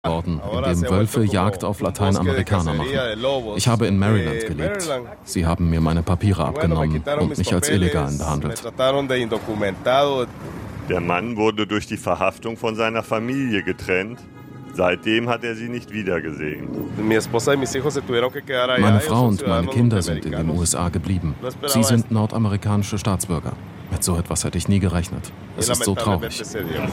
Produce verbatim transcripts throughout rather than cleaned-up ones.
worden, in dem Wölfe Jagd auf Lateinamerikaner machen. Ich habe in Maryland gelebt. Sie haben mir meine Papiere abgenommen und mich als Illegalen behandelt. Der Mann wurde durch die Verhaftung von seiner Familie getrennt. Seitdem hat er sie nicht wiedergesehen. Meine Frau und meine Kinder sind in den U S A geblieben. Sie sind nordamerikanische Staatsbürger. Mit so etwas hätte ich nie gerechnet. Es ist so traurig.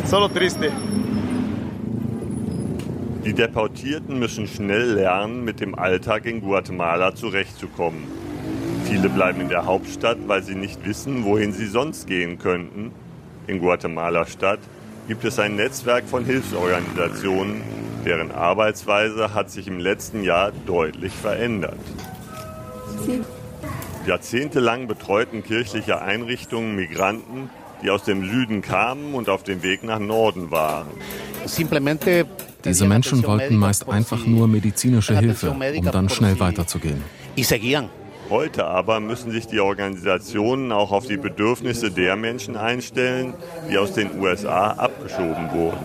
Die Deportierten müssen schnell lernen, mit dem Alltag in Guatemala zurechtzukommen. Viele bleiben in der Hauptstadt, weil sie nicht wissen, wohin sie sonst gehen könnten. In Guatemala-Stadt gibt es ein Netzwerk von Hilfsorganisationen, deren Arbeitsweise hat sich im letzten Jahr deutlich verändert. Jahrzehntelang betreuten kirchliche Einrichtungen Migranten, die aus dem Süden kamen und auf dem Weg nach Norden waren. Diese Menschen wollten meist einfach nur medizinische Hilfe, um dann schnell weiterzugehen. Heute aber müssen sich die Organisationen auch auf die Bedürfnisse der Menschen einstellen, die aus den U S A abgeschoben wurden.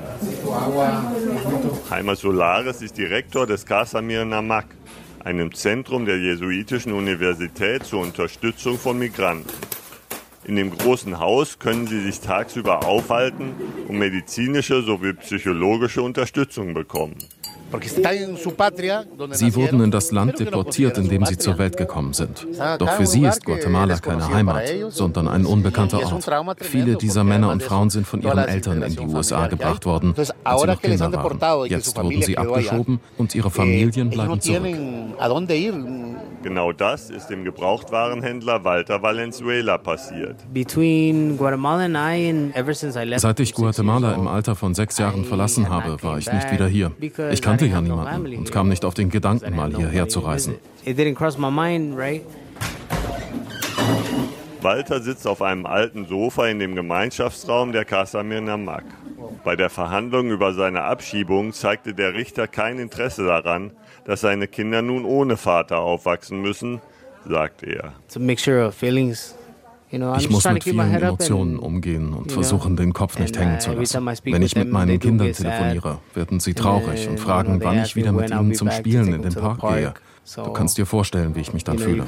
Jaime Solares ist Direktor des Casa Mirna Mac, einem Zentrum der Jesuitischen Universität zur Unterstützung von Migranten. In dem großen Haus können sie sich tagsüber aufhalten und medizinische sowie psychologische Unterstützung bekommen. Sie wurden in das Land deportiert, in dem sie zur Welt gekommen sind. Doch für sie ist Guatemala keine Heimat, sondern ein unbekannter Ort. Viele dieser Männer und Frauen sind von ihren Eltern in die U S A gebracht worden, als sie noch Kinder waren. Jetzt wurden sie abgeschoben und ihre Familien bleiben zurück. Genau das ist dem Gebrauchtwarenhändler Walter Valenzuela passiert. Seit ich Guatemala im Alter von sechs Jahren verlassen habe, war ich nicht wieder hier. Ich kannte ja niemanden und kam nicht auf den Gedanken, mal hierher zu reisen. Walter sitzt auf einem alten Sofa in dem Gemeinschaftsraum der Casa Mirna Mac. Bei der Verhandlung über seine Abschiebung zeigte der Richter kein Interesse daran, dass seine Kinder nun ohne Vater aufwachsen müssen, sagt er. Ich muss mit vielen Emotionen umgehen und versuchen, den Kopf nicht hängen zu lassen. Wenn ich mit meinen Kindern telefoniere, werden sie traurig und fragen, wann ich wieder mit ihnen zum Spielen in den Park gehe. Du kannst dir vorstellen, wie ich mich dann fühle.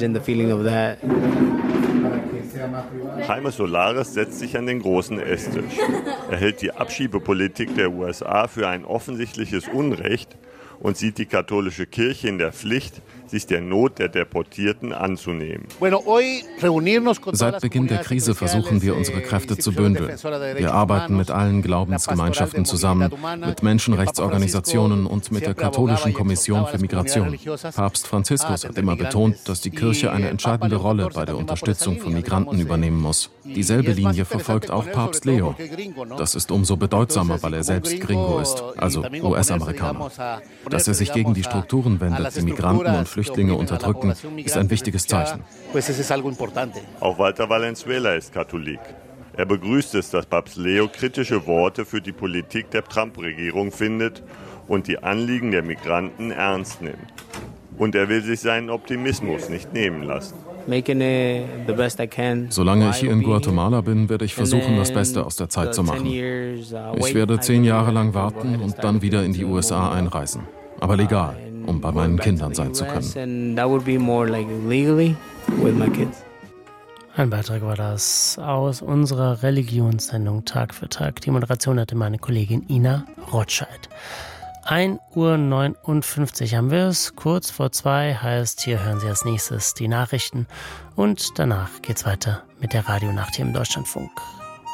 Jaime Solares setzt sich an den großen Esstisch. Er hält die Abschiebepolitik der U S A für ein offensichtliches Unrecht und sieht die katholische Kirche in der Pflicht, sich der Not der Deportierten anzunehmen. Seit Beginn der Krise versuchen wir, unsere Kräfte zu bündeln. Wir arbeiten mit allen Glaubensgemeinschaften zusammen, mit Menschenrechtsorganisationen und mit der Katholischen Kommission für Migration. Papst Franziskus hat immer betont, dass die Kirche eine entscheidende Rolle bei der Unterstützung von Migranten übernehmen muss. Dieselbe Linie verfolgt auch Papst Leo. Das ist umso bedeutsamer, weil er selbst Gringo ist, also U S-Amerikaner. Dass er sich gegen die Strukturen wendet, die Migranten und Flüchtlinge unterdrücken, ist ein wichtiges Zeichen. Auch Walter Valenzuela ist Katholik. Er begrüßt es, dass Papst Leo kritische Worte für die Politik der Trump-Regierung findet und die Anliegen der Migranten ernst nimmt. Und er will sich seinen Optimismus nicht nehmen lassen. Solange ich hier in Guatemala bin, werde ich versuchen, das Beste aus der Zeit zu machen. Ich werde zehn Jahre lang warten und dann wieder in die U S A einreisen. Aber legal, um bei meinen Kindern sein zu können. Ein Beitrag war das aus unserer Religionssendung Tag für Tag. Die Moderation hatte meine Kollegin Ina Rotscheid. ein Uhr neunundfünfzig haben wir es, kurz vor zwei, heißt, hier hören Sie als nächstes die Nachrichten und danach geht's weiter mit der Radionacht hier im Deutschlandfunk.